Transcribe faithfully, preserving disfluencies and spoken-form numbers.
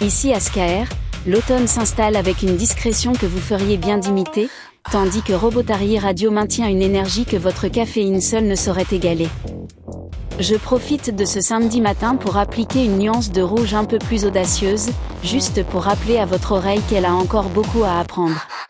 Ici à Skaer, l'automne s'installe avec une discrétion que vous feriez bien d'imiter, tandis que Robotary Radio maintient une énergie que votre caféine seule ne saurait égaler. Je profite de ce samedi matin pour appliquer une nuance de rouge un peu plus audacieuse, juste pour rappeler à votre oreille qu'elle a encore beaucoup à apprendre.